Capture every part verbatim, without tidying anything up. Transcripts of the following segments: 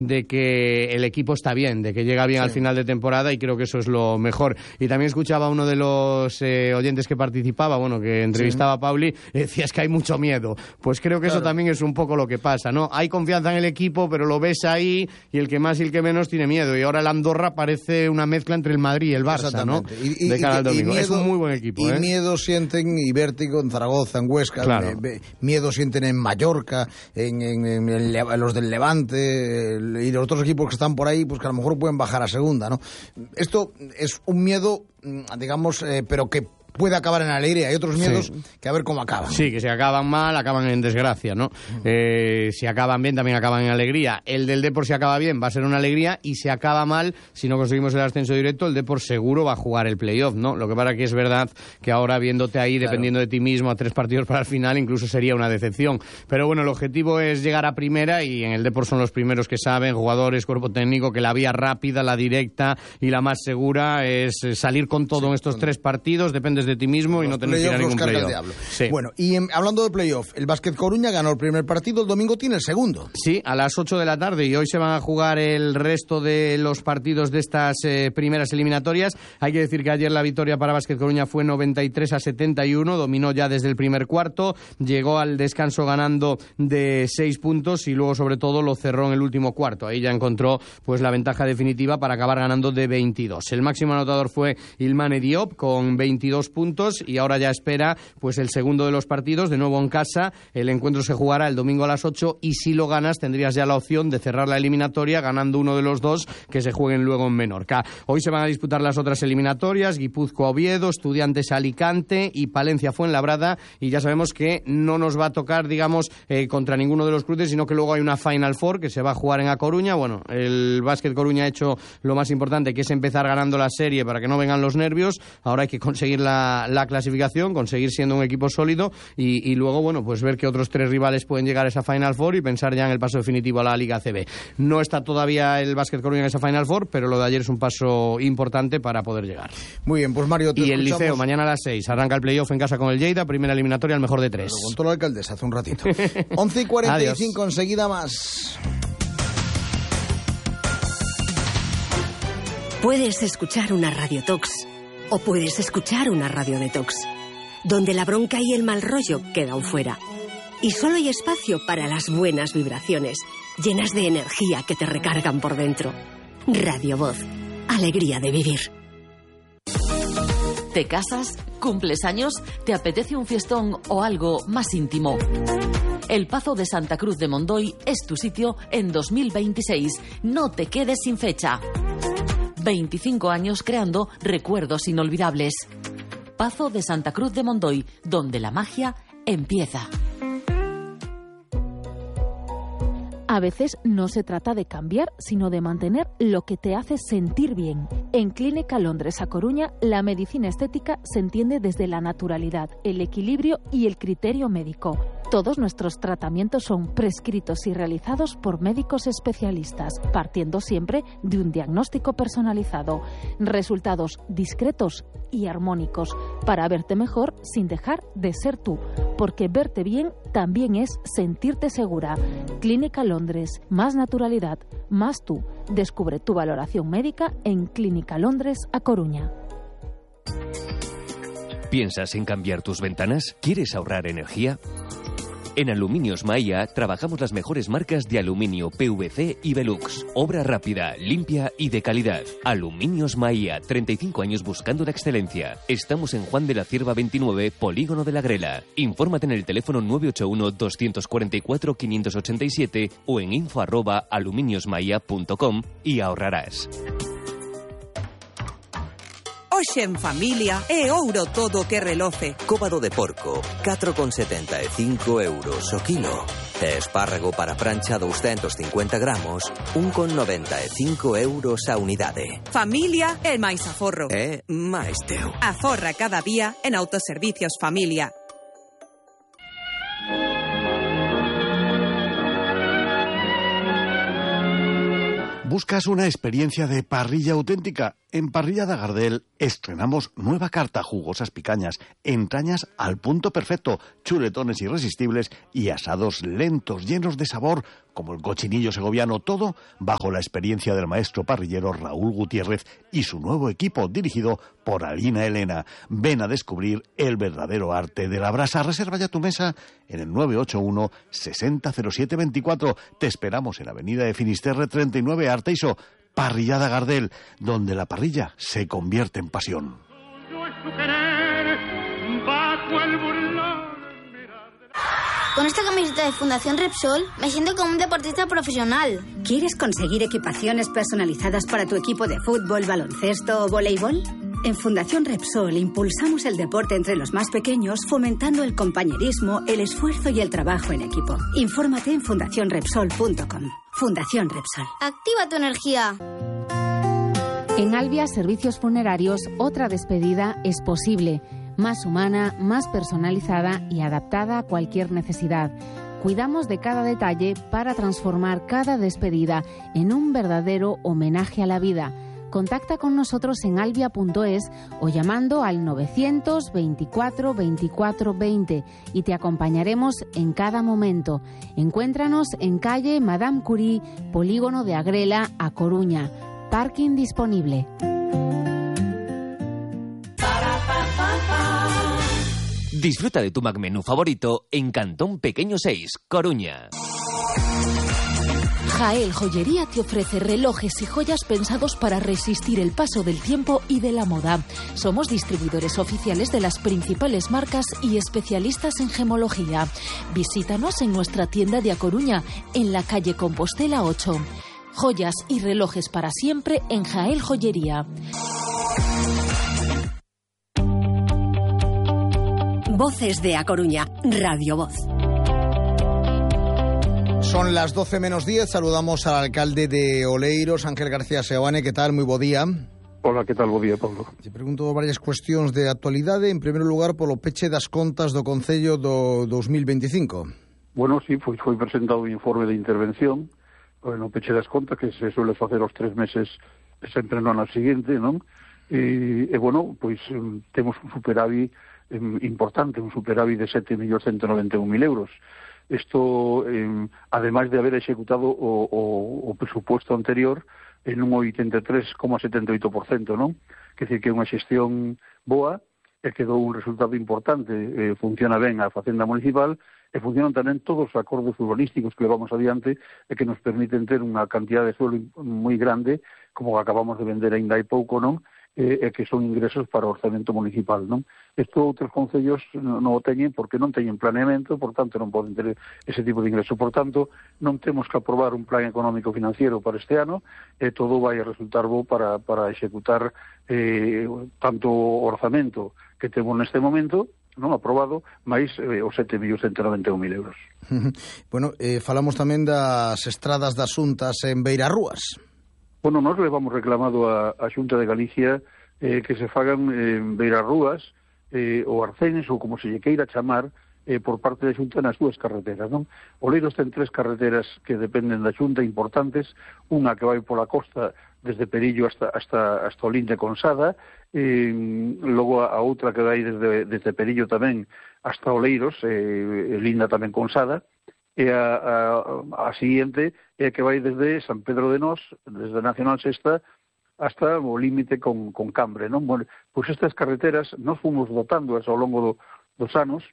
de que el equipo está bien, de que llega bien sí. al final de temporada, y creo que eso es lo mejor. Y también escuchaba a uno de los eh, oyentes que participaba, bueno, que entrevistaba sí. a Pauli, y decía, es que hay mucho miedo. Pues creo que claro. eso también es un poco lo que pasa, ¿no? Hay confianza en el equipo, pero lo ves ahí, y el que más y el que menos tiene miedo. Y ahora el Andorra parece una mezcla entre el Madrid y el Barça, ¿no? Y, y, de cara y, al domingo. Miedo, es un muy buen equipo, Y ¿eh? miedo sienten, y vértigo en Zaragoza, en Huesca, claro. miedo sienten en Mallorca, en, en, en, el, en los del Levante, el, y los otros equipos que están por ahí, pues que a lo mejor pueden bajar a segunda, ¿no? Esto es un miedo, digamos, eh, pero que puede acabar en alegría. Hay otros miedos sí. que a ver cómo acaban. Sí, que si acaban mal, acaban en desgracia, ¿no? Uh-huh. Eh, si acaban bien, también acaban en alegría. El del Depor, si acaba bien, va a ser una alegría, y si acaba mal, si no conseguimos el ascenso directo, el Depor seguro va a jugar el playoff, ¿no? Lo que pasa que es verdad que ahora, viéndote ahí, claro. dependiendo de ti mismo, a tres partidos para el final, incluso sería una decepción. Pero bueno, el objetivo es llegar a primera, y en el Depor son los primeros que saben, jugadores, cuerpo técnico, que la vía rápida, la directa y la más segura es salir con todo sí, en estos con... tres partidos, dependes de ti mismo y no tener que ir a ningún playoff. Sí. Bueno, y en, hablando de playoff, el Básquet Coruña ganó el primer partido, el domingo tiene el segundo. Sí, a las ocho de la tarde, y hoy se van a jugar el resto de los partidos de estas eh, primeras eliminatorias. Hay que decir que ayer la victoria para Básquet Coruña fue noventa y tres a setenta y uno, dominó ya desde el primer cuarto, llegó al descanso ganando de seis puntos, y luego sobre todo lo cerró en el último cuarto. Ahí ya encontró pues la ventaja definitiva para acabar ganando de veintidós. El máximo anotador fue Ilmane Diop con veintidós puntos, y ahora ya espera pues el segundo de los partidos, de nuevo en casa. El encuentro se jugará el domingo a las ocho, y si lo ganas tendrías ya la opción de cerrar la eliminatoria ganando uno de los dos que se jueguen luego en Menorca. Hoy se van a disputar las otras eliminatorias: Guipúzcoa Oviedo, Estudiantes Alicante y Palencia Fuenlabrada, y ya sabemos que no nos va a tocar, digamos, eh, contra ninguno de los cruces, sino que luego hay una Final Four que se va a jugar en A Coruña. Bueno, el Básquet Coruña ha hecho lo más importante, que es empezar ganando la serie para que no vengan los nervios. Ahora hay que conseguir la, la clasificación, conseguir siendo un equipo sólido, y, y luego, bueno, pues ver que otros tres rivales pueden llegar a esa Final Four y pensar ya en el paso definitivo a la Liga A C B. No está todavía el Básquet Coruña en esa Final Four, pero lo de ayer es un paso importante para poder llegar. Muy bien, pues Mario, te Y escuchamos. El Liceo, mañana a las seis, arranca el playoff en casa con el Lleida, primera eliminatoria al mejor de tres. Lo contó la alcaldesa hace un ratito. once y cuarenta y cinco, enseguida más. Puedes escuchar una radiotox, o puedes escuchar una radio detox, donde la bronca y el mal rollo quedan fuera. Y solo hay espacio para las buenas vibraciones, llenas de energía que te recargan por dentro. Radio Voz, alegría de vivir. ¿Te casas? ¿Cumples años? ¿Te apetece un fiestón o algo más íntimo? El Pazo de Santa Cruz de Mondoy es tu sitio en dos mil veintiséis. No te quedes sin fecha. veinticinco años creando recuerdos inolvidables. Pazo de Santa Cruz de Mondoy, donde la magia empieza. A veces no se trata de cambiar, sino de mantener lo que te hace sentir bien. En Clínica Londres A Coruña, la medicina estética se entiende desde la naturalidad, el equilibrio y el criterio médico. Todos nuestros tratamientos son prescritos y realizados por médicos especialistas, partiendo siempre de un diagnóstico personalizado. Resultados discretos y armónicos, para verte mejor sin dejar de ser tú, porque verte bien también es sentirte segura. Clínica Londres, más naturalidad, más tú. Descubre tu valoración médica en Clínica Londres A Coruña. ¿Piensas en cambiar tus ventanas? ¿Quieres ahorrar energía? En Aluminios Maia trabajamos las mejores marcas de aluminio, P V C y Velux. Obra rápida, limpia y de calidad. Aluminios Maia, treinta y cinco años buscando la excelencia. Estamos en Juan de la Cierva veintinueve, Polígono de la Grela. Infórmate en el teléfono nueve ocho uno, dos cuatro cuatro, cinco ocho siete o en info arroba aluminiosmaia punto com y ahorrarás. Hoxe en familia é ouro todo que reloce. Cóbado de porco, catro con setenta e cinco euros o kilo. E espárrago para prancha doscientos cincuenta gramos, un con noventa e cinco euros a unidade. Familia é máis aforro. É máis teu. Aforra cada día en Autoservicios Familia. ¿Buscas una experiencia de parrilla auténtica? En Parrillada Gardel estrenamos nueva carta, jugosas picañas, entrañas al punto perfecto, chuletones irresistibles y asados lentos, llenos de sabor, como el cochinillo segoviano, todo bajo la experiencia del maestro parrillero Raúl Gutiérrez y su nuevo equipo dirigido por Alina Elena. Ven a descubrir el verdadero arte de la brasa. Reserva ya tu mesa en el nueve ocho uno, sesenta cero siete veinticuatro. Te esperamos en Avenida de Finisterre treinta y nueve, Arteiso. Parrillada Gardel, donde la parrilla se convierte en pasión. Con esta camiseta de Fundación Repsol me siento como un deportista profesional. ¿Quieres conseguir equipaciones personalizadas para tu equipo de fútbol, baloncesto o voleibol? En Fundación Repsol impulsamos el deporte entre los más pequeños, fomentando el compañerismo, el esfuerzo y el trabajo en equipo. Infórmate en fundación repsol punto com. Fundación Repsol. ¡Activa tu energía! En Albia Servicios Funerarios, otra despedida es posible. Más humana, más personalizada y adaptada a cualquier necesidad. Cuidamos de cada detalle para transformar cada despedida en un verdadero homenaje a la vida. Contacta con nosotros en albia punto es o llamando al novecientos veinticuatro veinticuatro veinte y te acompañaremos en cada momento. Encuéntranos en calle Madame Curie, Polígono de Agrela, A Coruña. Parking disponible. Disfruta de tu McMenú favorito en Cantón Pequeño seis, Coruña. Jael Joyería te ofrece relojes y joyas pensados para resistir el paso del tiempo y de la moda. Somos distribuidores oficiales de las principales marcas y especialistas en gemología. Visítanos en nuestra tienda de A Coruña, en la calle Compostela ocho. Joyas y relojes para siempre en Jael Joyería. Voces de A Coruña, Radio Voz. Son las doce menos diez, saludamos al alcalde de Oleiros, Ángel García Seoane. ¿Qué tal? Moi bo día. Hola, que tal? Bo día, Pablo. Te pregunto varias cuestións de actualidade. En primeiro lugar, polo peche das contas do Concello do dos mil veinticinco. Bueno, sí, foi, foi presentado un informe de intervención no peche das contas, que se suele facer os tres meses sempre no ano seguinte, non? E, e bueno, pois temos un superávit importante, un superávit de sete millóns ciento noventa e un mil euros. Isto, eh, ademais de haber executado o, o, o presupuesto anterior en un oitenta e tres coma setenta e oito por cento, non? Quer dizer que é unha xestión boa e que dou un resultado importante. Eh, funciona ben a Facenda Municipal e funcionan tamén todos os acordos urbanísticos que levamos adiante e que nos permiten ter unha cantidad de suelo moi grande, como acabamos de vender aínda hai pouco, non? E eh, que son ingresos para o orzamento municipal, non? Isto outros concellos non o teñen porque non teñen planeamento, por tanto non poden ter ese tipo de ingreso. Por tanto, non temos que aprobar un plan económico financiero para este ano e todo vai a resultar bo para, para executar eh, tanto o orzamento que temos neste momento, non aprobado, máis eh, os sete millóns ciento noventa e un mil euros. Bueno, eh, falamos tamén das estradas das Xuntas en Beirarrúas. Bueno, nós levamos reclamado a, a Xunta de Galicia eh, que se fagan en Beirarrúas eh, ou Arcenes, ou como se lle queira chamar, eh, por parte da Xunta nas súas carreteras, non? Oleiros ten tres carreteras que dependen da Xunta importantes, unha que vai pola costa desde Perillo hasta hasta hasta o Linde Consada, e logo a, a outra que vai desde, desde Perillo tamén hasta Oleiros, eh, Linda tamén Consada, e a, a, a siguiente é que vai desde San Pedro de Nós, desde Nacional Sexta, hasta o límite con, con Cambre, non? Bueno, pois estas carreteras nós fomos dotándoas ao longo do, dos anos,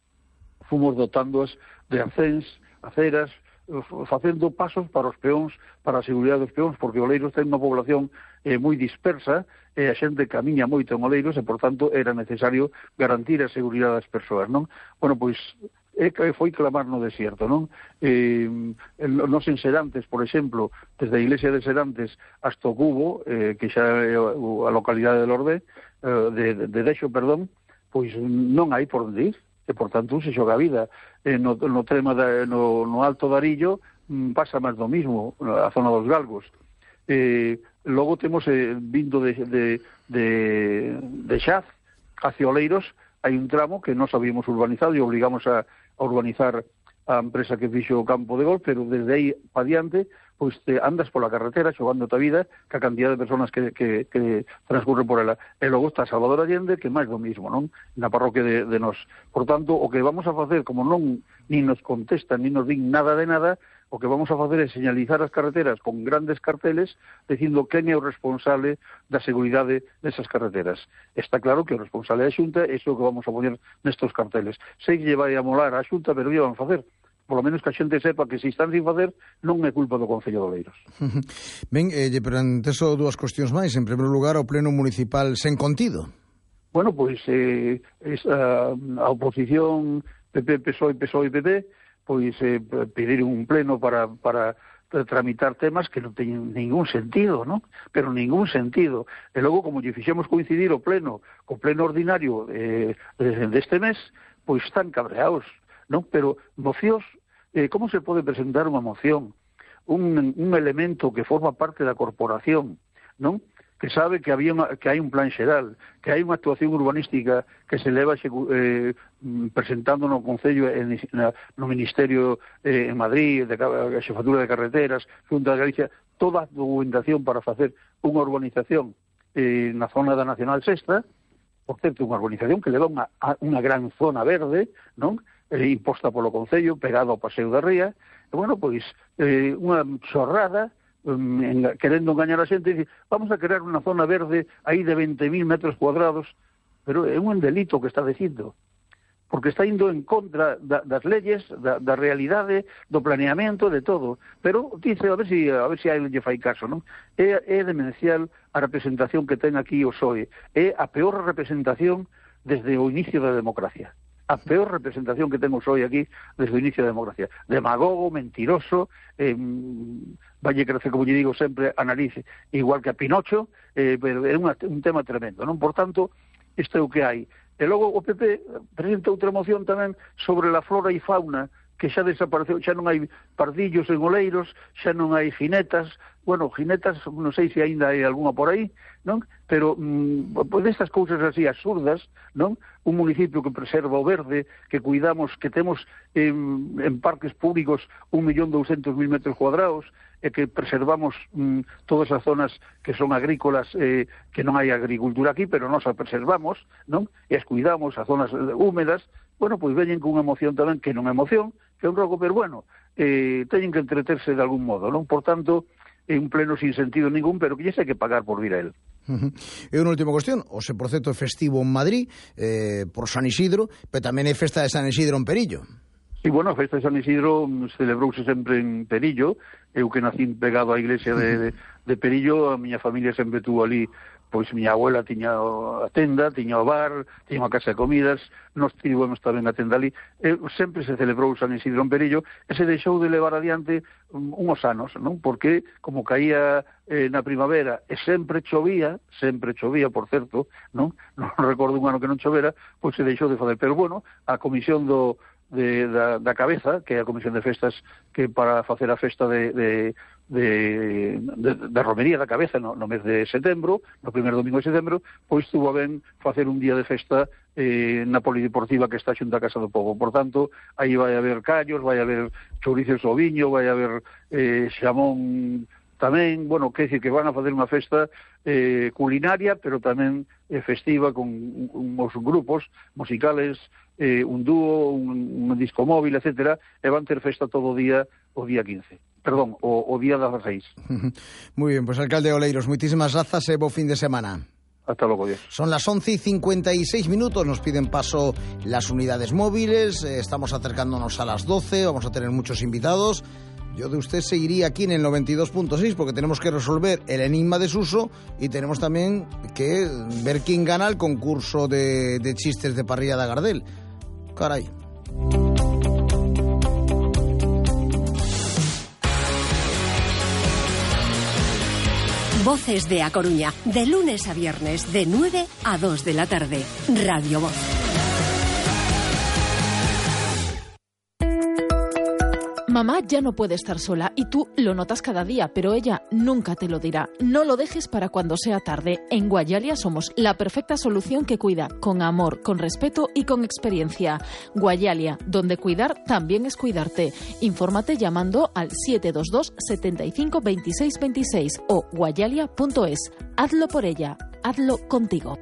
fomos dotándoas de acens, aceras, facendo pasos para os peóns, para a seguridade dos peóns, porque Oleiros ten unha población eh, moi dispersa, e a xente camiña moito en Oleiros, e, por tanto, era necesario garantir a seguridade das persoas, non? Bueno, pois, é que foi clamar no desierto, non? Eh, nos en Serantes, por exemplo, desde a iglesia de Serantes hasta o Cubo, eh, que xa é a localidade de Lorde, eh, de, de Dexo, perdón, pois non hai por onde ir, e, por tanto, se xoga a vida. Eh, no, no, trema da, no, no Alto Darillo pasa máis do mismo, a zona dos Galgos. Eh, logo temos, eh, vindo de, de, de, de Xaz hacia Oleiros, hai un tramo que non sabíamos urbanizado e obligamos a a urbanizar a empresa que fixo o campo de golf, pero desde aí para diante, pois te andas pola carretera xogando a vida ca cantidad de personas que, que, que transcurren por ela. E logo está Salvador Allende, que máis do mismo, non? Na parroquia de, de nos. Por tanto, o que vamos a facer, como non ni nos contestan, ni nos din nada de nada, o que vamos a facer é señalizar as carreteras con grandes carteles dicindo quen é o responsable da seguridade desas carreteras. Está claro que o responsable é a Xunta, é iso que vamos a poner nestos carteles. Sei que lle vai a molar a Xunta, pero que van a facer? Por lo menos que a xente sepa que se están sin facer non é culpa do Concello de Oleiros. Ben, eh, pero antes só dúas cuestións máis. En primeiro lugar, o pleno municipal sen contido. Bueno, pois eh, esa, a oposición P P, P S O E, P S O E e P P pois eh, pedir un pleno para, para tramitar temas que non teñen ningún sentido, non? Pero ningún sentido. E logo, como lle fixemos coincidir o pleno, co pleno ordinario eh, deste mes, pois están cabreados, non? Pero mocións, eh, como se pode presentar unha moción? Un, un elemento que forma parte da corporación, non? Que sabe que había unha, que hai un plan xeral, que hai unha actuación urbanística que se leva eh, presentando no Concello, en, no Ministerio eh, en Madrid, de a Xefatura de Carreteras, Xunta de Galicia, toda a documentación para facer unha urbanización eh, na zona da Nacional Sexta, por certo, unha urbanización que leva unha, unha gran zona verde, non? Eh, imposta polo Concello, pegado ao Paseo da Ría, e, bueno, pois, eh, unha xorrada, En, querendo engañar a xente, dice, vamos a crear unha zona verde aí de veinte mil metros cuadrados, pero é un delito que está dicindo, porque está indo en contra da, das leyes, da, da realidade, do planeamento, de todo. Pero dice, a ver si a ver si a ele lle fai caso, non? É, é demencial a representación que ten aquí o P S O E. É a peor representación desde o inicio da democracia. A peor representación que ten o P S O E aquí desde o inicio da democracia. Demagogo, mentiroso, eh, valle crecer, como lle digo sempre, a nariz igual que a Pinocho, eh, pero é unha, un tema tremendo, non? Por tanto, isto é o que hai. E logo o P P presenta outra moción tamén sobre a flora e fauna, que xa desapareceu, xa non hai pardillos en Oleiros, xa non hai jinetas, bueno, jinetas, non sei se aínda hai algunha por aí, non? Pero, mm, pois destas cousas así absurdas, non? Un municipio que preserva o verde, que cuidamos, que temos en, en parques públicos un millón douscentos mil metros cuadrados, e que preservamos mm, todas as zonas que son agrícolas, eh, que non hai agricultura aquí, pero nós a preservamos, non? E as cuidamos, as zonas húmedas. Bueno, pois veñen con unha emoción tamén que non é emoción, que é un rogo, pero bueno, eh, teñen que entreterse de algún modo, non? Por tanto, é un pleno sin sentido ningún, pero que xa hai que pagar por vir a él. Uh-huh. E unha última cuestión, o se por certo é festivo en Madrid, eh, por San Isidro, pero tamén é festa de San Isidro en Perillo. E, bueno, a festa de San Isidro celebrouse sempre en Perillo. Eu que nací pegado á iglesia de, de, de Perillo, a miña familia sempre tuvo ali, pois miña abuela tiña a tenda, tiña o bar, tiña a casa de comidas, nos tivemos tamén a tenda ali. E sempre se celebrou San Isidro en Perillo e se deixou de levar adiante unhos anos, non? Porque como caía eh, na primavera e sempre chovía, sempre chovía, por certo, non? Non recordo un ano que non chovera, pois se deixou de fazer. Pero, bueno, a comisión do De, da, da cabeza, que é a Comisión de Festas, que para facer a festa de, de, de, de, de romería da cabeza no, no mes de setembro, no primeiro domingo de setembro, pois tuvo a ben facer un día de festa eh, na polideportiva que está xunto a Casa do Pobo. Por tanto, aí vai haber callos, vai haber chourizos ao viño, vai haber eh, xamón tamén, bueno, que decir que van a facer unha festa eh, culinaria, pero tamén eh, festiva, con uns grupos musicales, eh, un dúo, un, un disco móvil, etcétera, e van ter festa todo o día, o día quince. Perdón, o, o día dezasseis. Muy bien, pues alcalde Oleiros, muchísimas grazas e bo fin de semana. Hasta luego, Dios. Son las once y cincuenta y seis minutos, nos piden paso las unidades móviles, eh, estamos acercándonos a las doce, vamos a tener muchos invitados. Yo de usted seguiría aquí en el noventa y dos punto seis porque tenemos que resolver el enigma de Suso y tenemos también que ver quién gana el concurso de, de chistes de parrilla de Gardel. Caray. Voces de A Coruña, de lunes a viernes, de nueve a dos de la tarde. Radio Voz. Mamá ya no puede estar sola y tú lo notas cada día, pero ella nunca te lo dirá. No lo dejes para cuando sea tarde. En Guayalia somos la perfecta solución que cuida con amor, con respeto y con experiencia. Guayalia, donde cuidar también es cuidarte. Infórmate llamando al siete dos dos, setenta y cinco, veintiséis veintiséis o guayalia punto es. Hazlo por ella, hazlo contigo.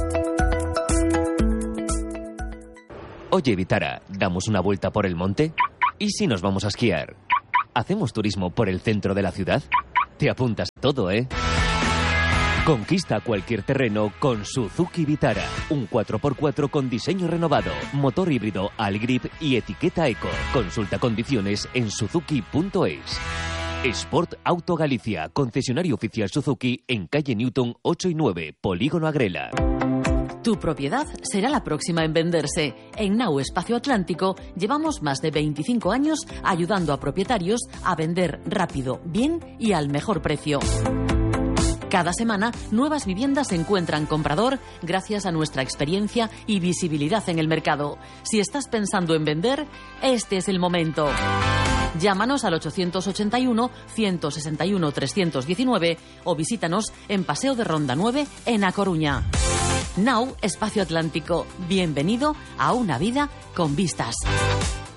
Oye, Vitara, ¿damos una vuelta por el monte? ¿Y si nos vamos a esquiar? ¿Hacemos turismo por el centro de la ciudad? Te apuntas a todo, ¿eh? Conquista cualquier terreno con Suzuki Vitara. Un cuatro por cuatro con diseño renovado, motor híbrido Allgrip y etiqueta Eco. Consulta condiciones en suzuki punto es. Sport Auto Galicia, concesionario oficial Suzuki en calle Newton ocho y nueve, Polígono Agrela. Tu propiedad será la próxima en venderse. En Nau Espacio Atlántico llevamos más de veinticinco años ayudando a propietarios a vender rápido, bien y al mejor precio. Cada semana, nuevas viviendas encuentran comprador gracias a nuestra experiencia y visibilidad en el mercado. Si estás pensando en vender, este es el momento. Llámanos al ochocientos ochenta y uno, ciento sesenta y uno, trescientos diecinueve o visítanos en Paseo de Ronda nueve en A Coruña. Nau Espacio Atlántico. Bienvenido a una vida con vistas.